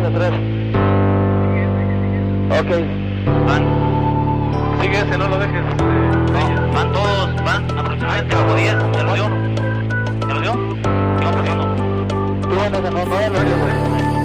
atrás. Ok. Sigue ese, no lo dejes. Van todos, van aproximadamente bajo 10. ¿Ya lo dio? ¿Ya lo dio? Sigo presionando. Tú, no,